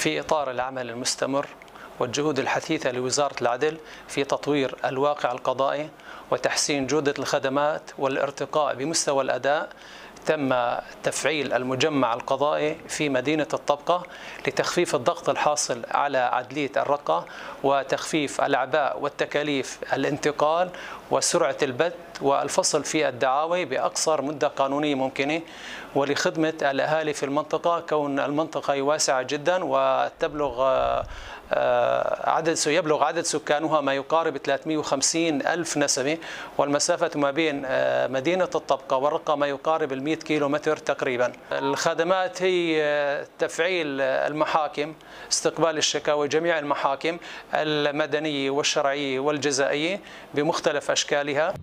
في إطار العمل المستمر والجهود الحثيثة لوزارة العدل في تطوير الواقع القضائي وتحسين جودة الخدمات والارتقاء بمستوى الأداء، تم تفعيل المجمع القضائي في مدينة الطبقة لتخفيف الضغط الحاصل على عدلية الرقة وتخفيف الأعباء والتكاليف الانتقال وسرعة البت والفصل في الدعاوي بأقصر مدة قانونية ممكنة، ولخدمة الأهالي في المنطقة كون المنطقة واسعة جدا يبلغ عدد سكانها ما يقارب 350 ألف نسمة، والمسافة ما بين مدينة الطبقة والرقة ما يقارب 100 كيلومتر تقريبا. الخدمات هي تفعيل المحاكم، استقبال الشكاوى جميع المحاكم المدنية والشرعية والجزائية بمختلف أشكالها.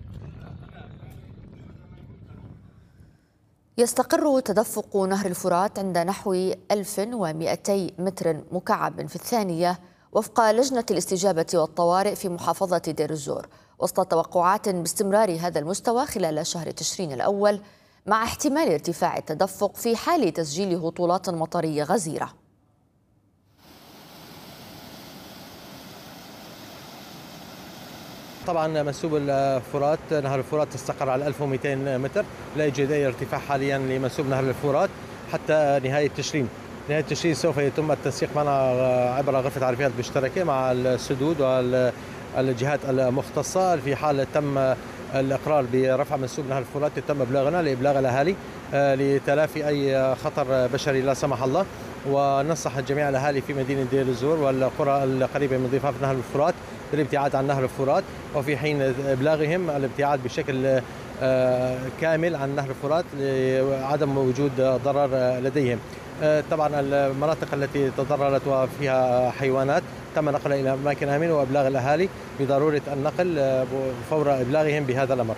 يستقر تدفق نهر الفرات عند نحو 1200 متر مكعب في الثانية وفق لجنة الاستجابة والطوارئ في محافظة دير الزور، وسط توقعات باستمرار هذا المستوى خلال شهر تشرين الأول، مع احتمال ارتفاع التدفق في حال تسجيل هطولات مطرية غزيرة. طبعا منسوب الفرات، نهر الفرات استقر على 1200 متر، لا يوجد اي ارتفاع حاليا لمنسوب نهر الفرات حتى نهايه تشرين. نهايه تشرين سوف يتم التنسيق معنا عبر غرفه عرفيات مشتركه مع السدود والجهات المختصه. في حال تم الاقرار برفع منسوب نهر الفرات يتم ابلاغنا لابلاغ الاهالي لتلافي اي خطر بشري لا سمح الله، وننصح جميع الاهالي في مدينه دير الزور والقرى القريبه من ضفاف نهر الفرات بالابتعاد عن نهر الفرات، وفي حين ابلاغهم الابتعاد بشكل كامل عن نهر الفرات لعدم وجود ضرر لديهم. طبعا المناطق التي تضررت وفيها حيوانات تم نقلها الى اماكن امنه وابلاغ الاهالي بضروره النقل فور ابلاغهم بهذا الامر.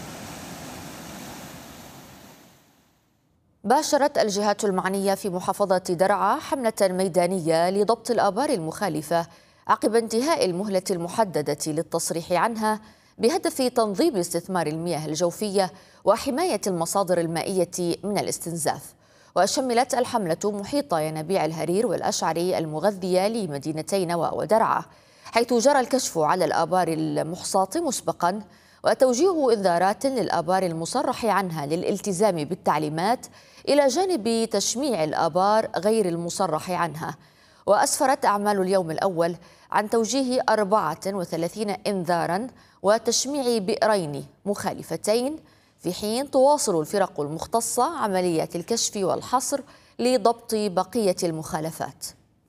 باشرت الجهات المعنية في محافظة درعا حملة ميدانية لضبط الآبار المخالفة عقب انتهاء المهلة المحددة للتصريح عنها بهدف تنظيم استثمار المياه الجوفية وحماية المصادر المائية من الاستنزاف. وشملت الحملة محيط ينابيع الهرير والأشعري المغذية لمدينتي نواء ودرعا، حيث جرى الكشف على الآبار المحصاة مسبقا وتوجيه إنذارات للآبار المصرح عنها للالتزام بالتعليمات، إلى جانب تشميع الآبار غير المصرح عنها. وأسفرت أعمال اليوم الأول عن توجيه 34 إنذاراً وتشميع بئرين مخالفتين، في حين تواصل الفرق المختصة عمليات الكشف والحصر لضبط بقية المخالفات.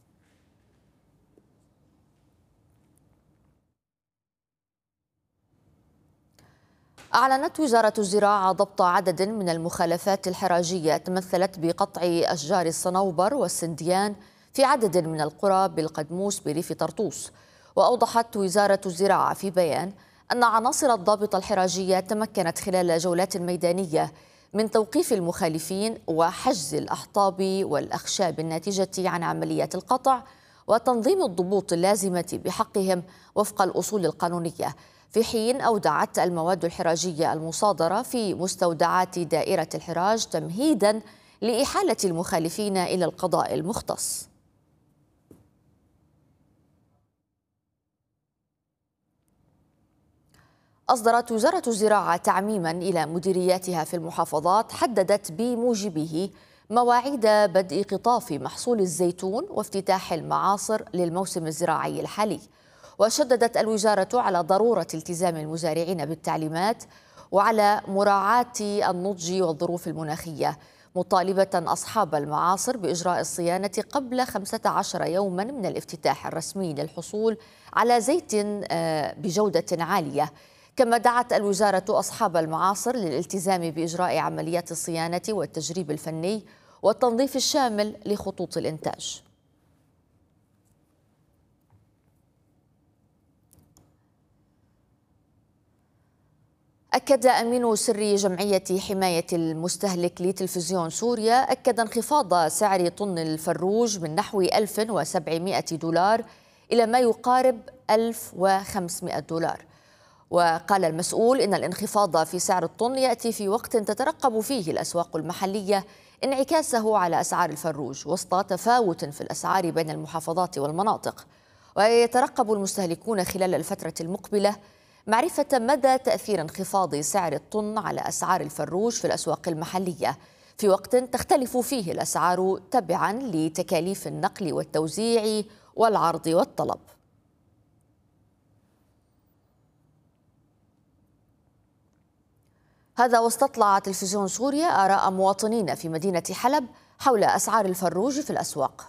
أعلنت وزارة الزراعة ضبط عدد من المخالفات الحراجية تمثلت بقطع أشجار الصنوبر والسنديان في عدد من القرى بالقدموس بريف طرطوس. وأوضحت وزارة الزراعة في بيان أن عناصر الضابط الحراجية تمكنت خلال جولات ميدانية من توقيف المخالفين وحجز الأحطاب والأخشاب الناتجة عن عمليات القطع وتنظيم الضبوط اللازمة بحقهم وفق الأصول القانونية، في حين أودعت المواد الحراجية المصادرة في مستودعات دائرة الحراج تمهيداً لإحالة المخالفين إلى القضاء المختص. أصدرت وزارة الزراعة تعميماً إلى مديرياتها في المحافظات حددت بموجبه مواعيد بدء قطاف محصول الزيتون وافتتاح المعاصر للموسم الزراعي الحالي. وشددت الوزارة على ضرورة التزام المزارعين بالتعليمات وعلى مراعاة النضج والظروف المناخية، مطالبة أصحاب المعاصر بإجراء الصيانة قبل 15 يوما من الافتتاح الرسمي للحصول على زيت بجودة عالية. كما دعت الوزارة أصحاب المعاصر للالتزام بإجراء عمليات الصيانة والتجريب الفني والتنظيف الشامل لخطوط الإنتاج. أكد أمين سري جمعية حماية المستهلك لتلفزيون سوريا انخفاض سعر طن الفروج من نحو 1700 دولار إلى ما يقارب 1500 دولار. وقال المسؤول إن الانخفاض في سعر الطن يأتي في وقت تترقب فيه الأسواق المحلية انعكاسه على أسعار الفروج وسط تفاوت في الأسعار بين المحافظات والمناطق. ويترقب المستهلكون خلال الفترة المقبلة معرفة مدى تأثير انخفاض سعر الطن على أسعار الفروج في الأسواق المحلية في وقت تختلف فيه الأسعار تبعاً لتكاليف النقل والتوزيع والعرض والطلب. هذا واستطلع تلفزيون سوريا آراء مواطنين في مدينة حلب حول أسعار الفروج في الأسواق.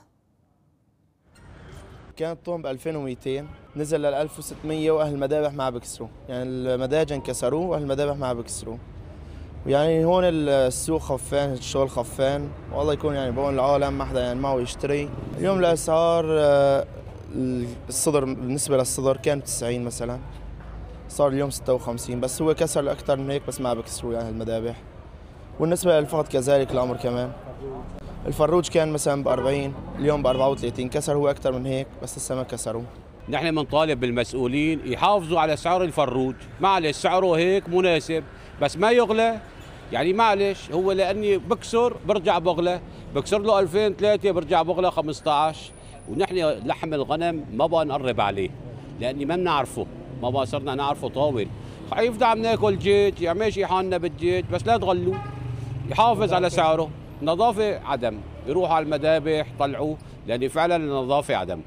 كان الطن ب 2200 نزل لل 1600 واهل المذابح ما بكسروا، يعني المداجن كسروه واهل المذابح ما بكسروا. يعني هون السوق خفان، الشغل خفان، والله يكون يعني بقول العالم ما حدا يعني معه يشتري. اليوم الاسعار الصدر بالنسبه للصدر كان 90 مثلا، صار اليوم 56، بس هو كسر الاكثر من هيك بس ما بكسروا يعني المذابح. والنسبه للفقد كذلك الامر كمان. الفروج كان مثلا ب 40 اليوم ب 34، كسر هو اكثر من هيك بس لسه ما كسروه. نحن بنطالب بالمسؤولين يحافظوا على سعر الفروج، معلش سعره هيك مناسب بس ما يغلى، يعني معلش هو لاني بكسر برجع بغلى، بكسر له 2000 3 برجع بغلى 15، ونحن لحم الغنم ما بقى نقرب عليه لاني ما بنعرفه، ما بقى صرنا نعرفه طاول. يفضل عم ناكل جيت، يا ماشي حالنا بالجيت بس لا تغلوه، يحافظ على سعره. نظافه عدم، يروحوا على المذابح طلعوا لان فعلا النظافه عدم.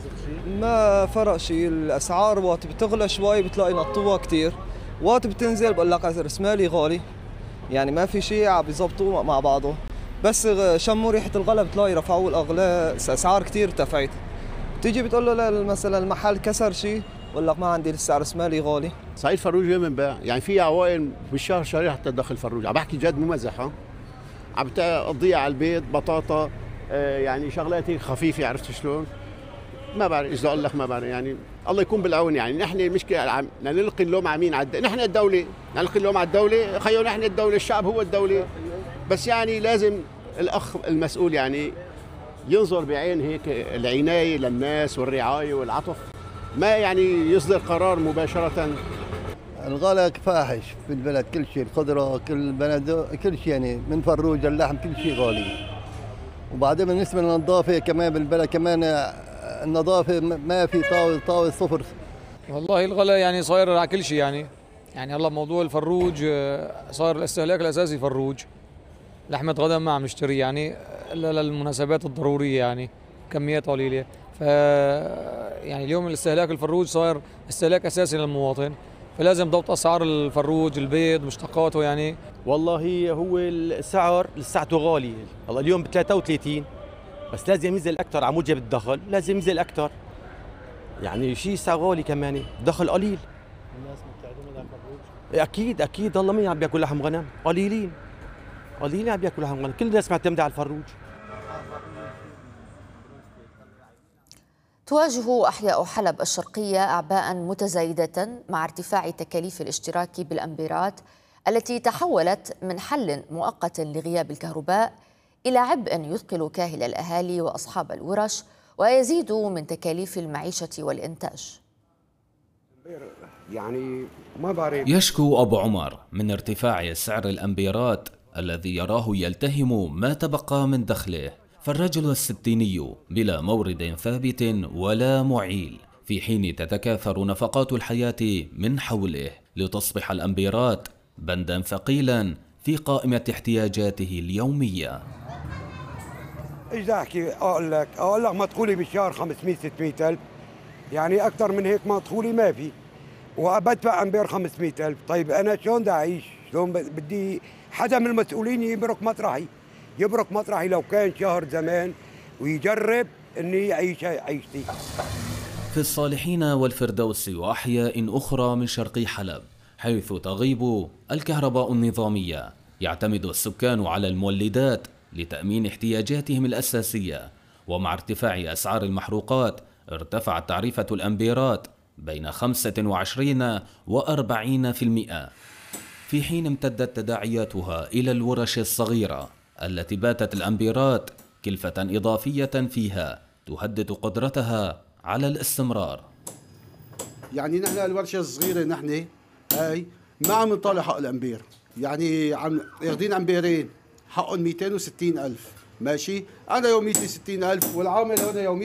ما فرق شيء، الاسعار وقت بتغلى شوي بتلاقي نطوها كثير، وقت بتنزل بقول لك راس مالي غالي، يعني ما في شيء عم بيظبطوا مع بعضه، بس شموا ريحه الغلا بتلاقي رفعوا الاغلاء، اسعار كثير ارتفعت. بتيجي بتقول له مثلا المحل كسر شيء بقول لك ما عندي لسه راس مالي غالي. صحيح الفروج اليوم بنباع، يعني في عوائل بالشهر شهرين حتى تدخل فروج، عم بحكي جد مو مزح، عم تقضيها على البيت بطاطا، يعني شغلات هيك خفيفه، عرفت شلون؟ ما بعرف اذا اقول لك ما بعرف، يعني الله يكون بالعون. يعني نحن المشكله نلقي اللوم على مين؟ نحن الدوله، نلقي اللوم على الدوله، خيو نحن الدوله، الشعب هو الدوله، بس يعني لازم الاخ المسؤول يعني ينظر بعين هيك العنايه للناس والرعايه والعطف، ما يعني يصدر قرار مباشره. الغلاء فاحش في البلد، كل شيء، الخضره، كل كل شيء، يعني من فروج اللحم كل شيء غالي. وبعدين بالنسبه للنظافه كمان بالبلد كمان النظافه ما في، طاوله صفر. والله الغلاء يعني صاير على كل شيء، يعني الله موضوع الفروج صار الاستهلاك الاساسي فروج، لحمه غنم ما عم نشتري يعني الا للمناسبات الضروريه، يعني كميات قليله. ف يعني اليوم الاستهلاك الفروج صار استهلاك اساسي للمواطن، فلازم ضبط اسعار الفروج، البيض، مشتقاته يعني. والله هو السعر لساته غالي، والله اليوم ب 33 بس لازم ينزل اكثر على موجب الدخل، لازم ينزل اكثر. يعني شيء سعر غالي كمان، دخل قليل. الناس بتعتمد على الفروج؟ اكيد والله مين عم بياكل لحم غنم؟ قليلين عم بياكلوا لحم غنم، كل الناس معتمده على الفروج. تواجه أحياء حلب الشرقية أعباء متزايدة مع ارتفاع تكاليف الاشتراك بالأمبيرات التي تحولت من حل مؤقت لغياب الكهرباء إلى عبء يثقل كاهل الأهالي وأصحاب الورش ويزيد من تكاليف المعيشة والإنتاج. يعني ما بعرف. يشكو أبو عمر من ارتفاع سعر الأمبيرات الذي يراه يلتهم ما تبقى من دخله، فالرجل الستيني بلا مورد ثابت ولا معيل، في حين تتكاثر نفقات الحياة من حوله لتصبح الأمبيرات بندا ثقيلا في قائمة احتياجاته اليومية. ايش بدي احكي؟ اقول لك مدخولي بالشهر 500 600 الف، يعني اكثر من هيك مدخولي ما في، وبدفع امبير 500 الف. طيب انا شلون بدي اعيش؟ شلون بدي حدا من المسؤولين يبرك مطرحي لو كان شهر زمان ويجرب اني يعيش عيشتي. في الصالحين والفردوس وأحياء أخرى من شرق حلب حيث تغيب الكهرباء النظامية، يعتمد السكان على المولدات لتأمين احتياجاتهم الأساسية، ومع ارتفاع أسعار المحروقات ارتفعت تعرفة الأمبيرات بين 25 و40%، في حين امتدت تداعياتها إلى الورش الصغيرة التي باتت الأمبيرات كلفة إضافية فيها تهدد قدرتها على الاستمرار. يعني نحن الورشة الصغيرة نحن هاي ما عم نطالع حق الأمبير، يعني عم ياخدين أمبيرين حقهم 260,000 ماشي. انا يوميتي 60,000 والعامل هون يوميته